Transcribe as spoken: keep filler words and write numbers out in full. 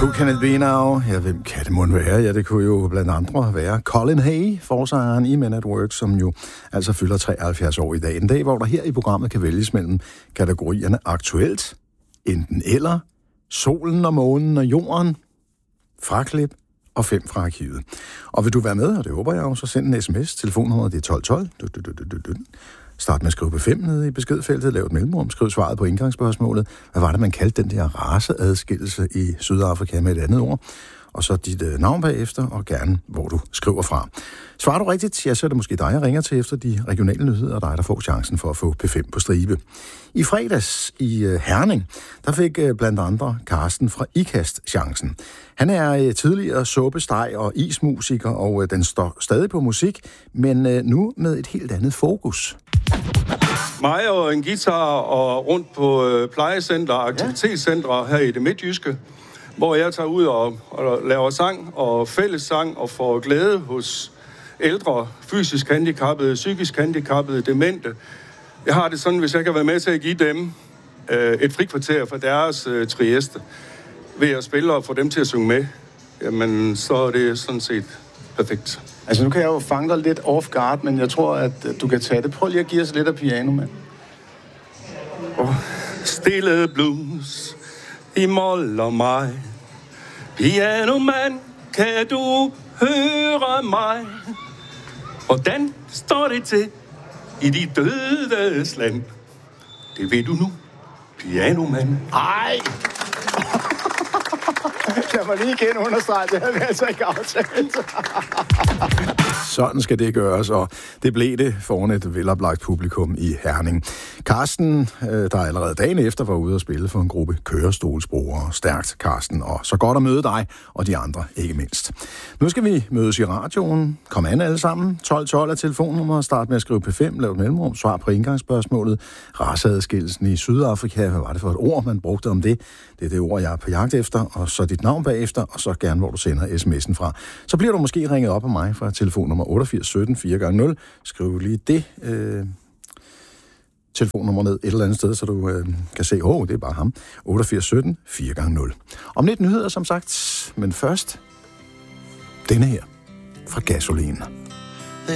Who can it be now? Ja, hvem kan det måtte være? Ja, det kunne jo blandt andre være Colin Hay, forsangeren i Men at Work, som jo altså fylder treoghalvfjerds år i dag. En dag, hvor der her i programmet kan vælges mellem kategorierne aktuelt, enten eller, solen og månen og jorden, fraklip og fem fra arkivet. Og vil du være med, og det håber jeg jo, så send en sms. Telefonnummeret det er tolv tolv. Start med at skrive på fem nede i beskedfeltet, lav et mellemrum, skriv svaret på indgangsspørgsmålet. Hvad var det, man kaldte den der raceadskillelse i Sydafrika med et andet ord? Og så dit øh, navn bagefter, og gerne, hvor du skriver fra. Svarer du rigtigt, ja, så er det måske dig, jeg ringer til efter de regionale nyheder, og dig, der får chancen for at få P fem på stribe. I fredags i øh, Herning, der fik øh, blandt andre Carsten fra Ikast chancen. Han er øh, tidligere suppesteg og ismusiker, og øh, den står stadig på musik, men øh, nu med et helt andet fokus. Mig og en guitar og rundt på øh, plejecenter og aktivitetscentre her i det midtjyske, hvor jeg tager ud og, og laver sang og fællessang og får glæde hos ældre, fysisk handicappede, psykisk handicappede, demente. Jeg har det sådan, hvis jeg kan være med til at give dem øh, et frikvarter for deres øh, trieste ved at spille og få dem til at synge med, jamen så er det sådan set perfekt. Altså nu kan jeg jo fange dig lidt off guard, men jeg tror, at du kan tage det. Prøv lige at give os lidt af piano, mand. Oh, stille blues i mol og mig. Piano man, kan du høre mig? Hvordan står det til i de dødes land? Det ved du nu, piano man. Ej! Jeg må lige igen understrege, det havde vi altså ikke aftalt. Sådan skal det gøres, og det blev det foran et veloplagt publikum i Herning. Carsten, der allerede dagen efter var ude og spille for en gruppe kørestolsbrugere. Stærkt, Carsten, og så godt at møde dig, og de andre ikke mindst. Nu skal vi mødes i radioen. Kom an alle sammen. tolv tolv er telefonnummeret. Start med at skrive P fem, lav et mellemrum, svar på indgangsspørgsmålet. Raceadskillelsen i Sydafrika, hvad var det for et ord, man brugte om det? Det er det ord, jeg er på jagt efter, og så dit navn bagefter, og så gerne, hvor du sender sms'en fra. Så bliver du måske ringet op af mig fra telefonnummer otteogfirs sytten fire gange nul. Skriv lige det øh, telefonnummer ned et eller andet sted, så du øh, kan se, åh, oh, det er bare ham. otteogfirs sytten fire gange nul. Om lidt nyheder, som sagt, men først denne her fra Gasolin.